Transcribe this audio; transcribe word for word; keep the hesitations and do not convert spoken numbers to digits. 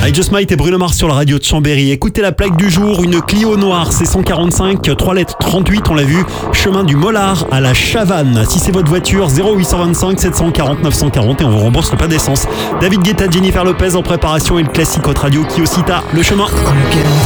I Just Might et Bruno Mars sur la radio de Chambéry. Écoutez la plaque du jour, une Clio noire, C cent quarante-cinq, trois lettres trente-huit, on l'a vu, chemin du Mollard à la Chavanne. Si c'est votre voiture, zéro huit cent vingt-cinq sept cent quarante neuf cent quarante et on vous rembourse le pas d'essence. David Guetta, Jennifer Lopez en préparation et le classique Hot Radio qui aussi t'a le chemin.